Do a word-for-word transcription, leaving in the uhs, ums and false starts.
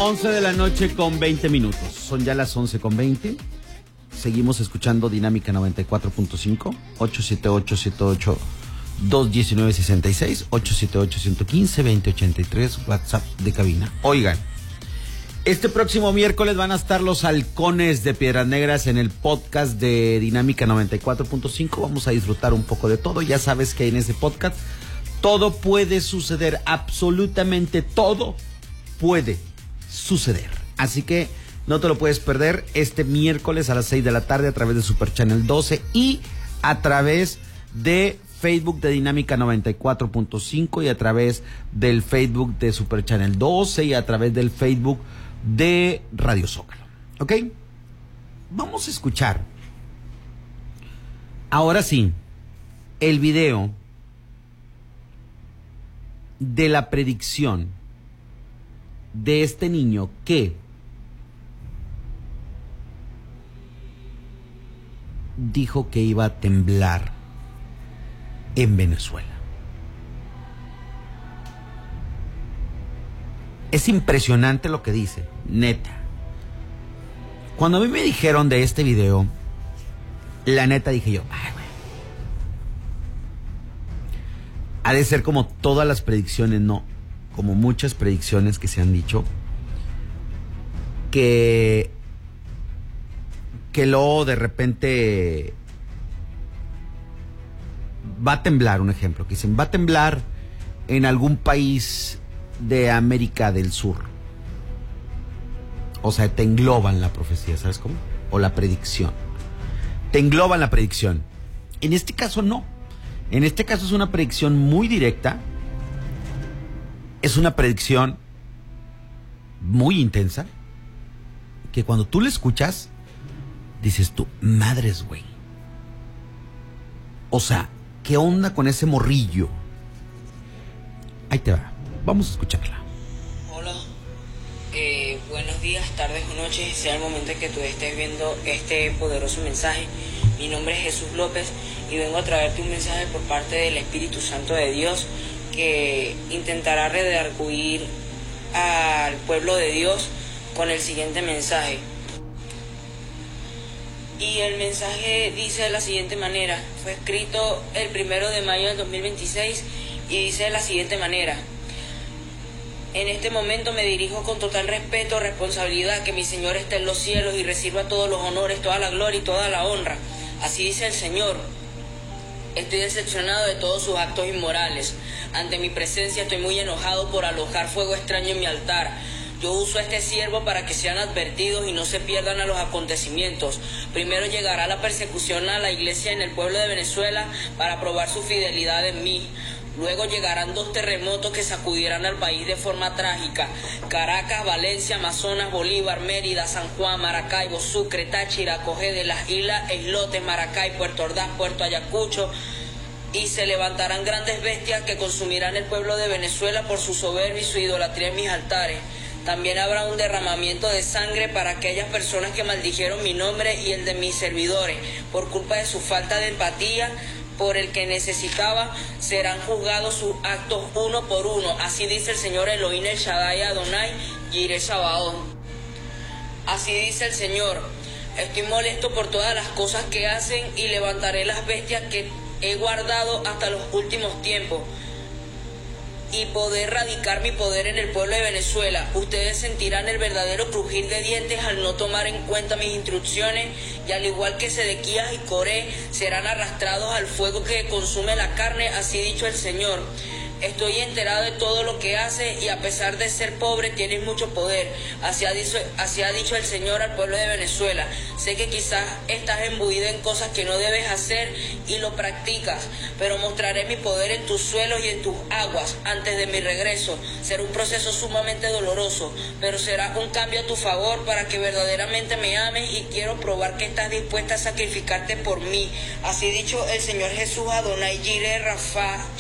once de la noche con veinte minutos. Son ya las once con veinte. Seguimos escuchando Dinámica noventa y cuatro punto cinco. ocho siete ocho, siete ocho, dos uno nueve, seis seis. ocho siete ocho, uno uno cinco, dos cero ocho tres. WhatsApp de cabina. Oigan, este próximo miércoles van a estar los Halcones de Piedras Negras en el podcast de Dinámica noventa y cuatro punto cinco. Vamos a disfrutar un poco de todo. Ya sabes que en ese podcast todo puede suceder. Absolutamente todo puede suceder. Así que no te lo puedes perder este miércoles a las seis de la tarde a través de Super Channel doce y a través de Facebook de Dinámica noventa y cuatro punto cinco y a través del Facebook de Super Channel doce y a través del Facebook de Radio Zócalo. ¿Ok? Vamos a escuchar ahora sí el video de la predicción de este niño que dijo que iba a temblar en Venezuela. Es impresionante lo que dice, neta. Cuando a mí me dijeron de este video, la neta dije yo, ay, güey, ha de ser como todas las predicciones, no, como muchas predicciones que se han dicho, que que luego de repente va a temblar, un ejemplo, que dicen, va a temblar en algún país de América del Sur. O sea, te engloban la profecía, ¿sabes cómo? O la predicción. Te engloban la predicción. En este caso no. En este caso es una predicción muy directa. Es una predicción muy intensa, que cuando tú la escuchas, dices tú, madres, güey. O sea, ¿qué onda con ese morrillo? Ahí te va. Vamos a escucharla. Hola. Eh, buenos días, tardes o noches, sea el momento en que tú estés viendo este poderoso mensaje. Mi nombre es Jesús López y vengo a traerte un mensaje por parte del Espíritu Santo de Dios que intentará redarguir al pueblo de Dios con el siguiente mensaje. Y el mensaje dice de la siguiente manera. Fue escrito el primero de mayo del dos mil veintiséis y dice de la siguiente manera. En este momento me dirijo con total respeto, responsabilidad, que mi Señor esté en los cielos y reciba todos los honores, toda la gloria y toda la honra. Así dice el Señor. Estoy decepcionado de todos sus actos inmorales. Ante mi presencia estoy muy enojado por alojar fuego extraño en mi altar. Yo uso a este siervo para que sean advertidos y no se pierdan a los acontecimientos. Primero llegará la persecución a la iglesia en el pueblo de Venezuela para probar su fidelidad en mí. Luego llegarán dos terremotos que sacudirán al país de forma trágica. Caracas, Valencia, Amazonas, Bolívar, Mérida, San Juan, Maracaibo, Sucre, Táchira, Cogé de las Islas, Islotes, Maracay, Puerto Ordaz, Puerto Ayacucho. Y se levantarán grandes bestias que consumirán el pueblo de Venezuela por su soberbia y su idolatría en mis altares. También habrá un derramamiento de sangre para aquellas personas que maldijeron mi nombre y el de mis servidores por culpa de su falta de empatía por el que necesitaba. Serán juzgados sus actos uno por uno. Así dice el Señor Elohim El Shaddai Adonai Yireh Sabaoth. Así dice el Señor. Estoy molesto por todas las cosas que hacen y levantaré las bestias que he guardado hasta los últimos tiempos y poder radicar mi poder en el pueblo de Venezuela. Ustedes sentirán el verdadero crujir de dientes al no tomar en cuenta mis instrucciones y al igual que Sedequías y Coré serán arrastrados al fuego que consume la carne, así dicho el Señor. Estoy enterado de todo lo que hace y a pesar de ser pobre tienes mucho poder. Así ha, dicho, así ha dicho el Señor al pueblo de Venezuela. Sé que quizás estás embuido en cosas que no debes hacer y lo practicas, pero mostraré mi poder en tus suelos y en tus aguas antes de mi regreso. Será un proceso sumamente doloroso, pero será un cambio a tu favor para que verdaderamente me ames y quiero probar que estás dispuesta a sacrificarte por mí. Así dicho el Señor Jesús Adonai Yireh Rafa.